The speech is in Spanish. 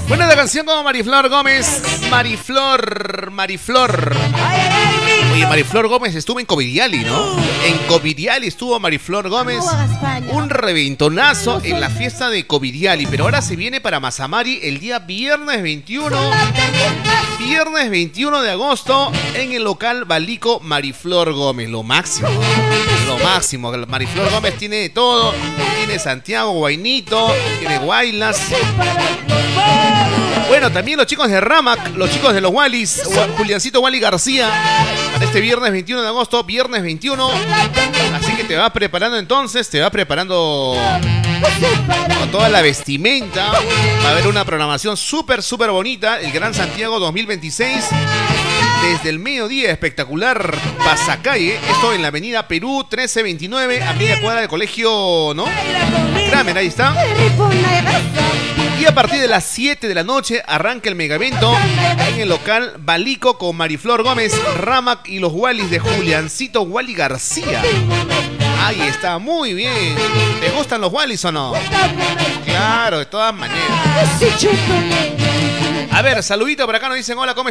Buena la canción como Mariflor Gómez. Mariflor. Oye, Mariflor Gómez estuvo en Covidiali, ¿no? En Covidiali estuvo Mariflor Gómez. Un reventonazo en la fiesta de Covidiali. Pero ahora se viene para Mazamari el día viernes 21. Viernes 21 de agosto en el local Balico Mariflor Gómez. Lo máximo. Mariflor Gómez tiene de todo. Tiene Santiago Guainito, tiene Guaylas. Bueno, también los chicos de Ramac, los chicos de los Wallis, Juliancito Wally García, para este viernes 21 de agosto, viernes 21. Así que te vas preparando entonces, con toda la vestimenta. Va a haber una programación súper bonita, el Gran Santiago 2026. Desde el mediodía, espectacular, pasacalle, esto en la avenida Perú 1329, a media cuadra del colegio, ¿no? Kramer, ahí está. Y a partir de las 7 de la noche arranca el megaevento en el local Balico con Mariflor Gómez, Ramac y los Wallis de Juliancito Wally García. Ahí está, muy bien. ¿Te gustan los Wallis o no? Claro, de todas maneras. A ver, saludito por acá, nos dicen hola, ¿cómo